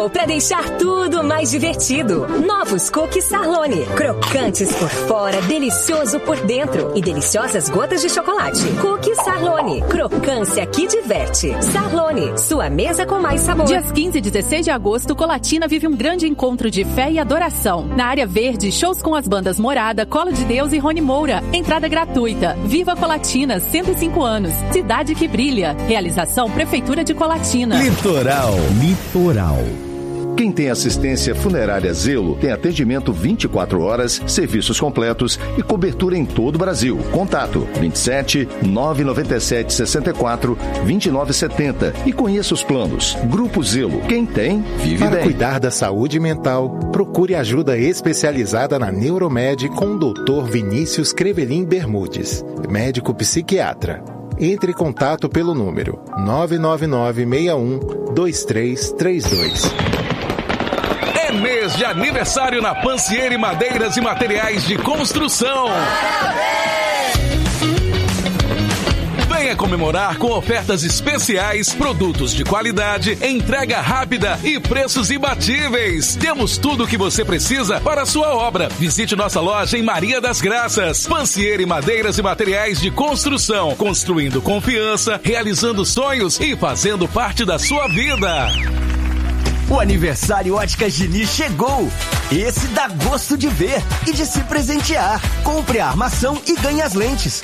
chegou para deixar tudo mais divertido. Novos cookies Sarlone. Crocantes por fora, delicioso por dentro e deliciosas gotas de chocolate. Cookies Sarlone. Crocância que diverte. Sarlone, sua mesa com mais sabor. Dias 15 e 16 de agosto, Colatina vive um grande encontro de fé e adoração. Na área verde, shows com as bandas Morada, Colo de Deus e Rony Moura. Entrada gratuita. Viva Colatina, 105 anos. Cidade que brilha. Realização Prefeitura de Colatina. Litoral. Quem tem assistência funerária Zelo tem atendimento 24 horas, serviços completos e cobertura em todo o Brasil. Contato 27 997 64 29 70 e conheça os planos. Grupo Zelo. Quem tem, vive bem. Para cuidar da saúde mental, procure ajuda especializada na Neuromed com o Dr. Vinícius Crevelin Bermudes, médico psiquiatra. Entre em contato pelo número 999-61-2332. É mês de aniversário na Pancieri Madeiras e Materiais de Construção. Venha comemorar com ofertas especiais, produtos de qualidade, entrega rápida e preços imbatíveis. Temos tudo o que você precisa para a sua obra. Visite nossa loja em Maria das Graças. Pancieri Madeiras e Materiais de Construção. Construindo confiança, realizando sonhos e fazendo parte da sua vida. O aniversário Óticas Diniz chegou! Esse dá gosto de ver e de se presentear. Compre a armação e ganhe as lentes.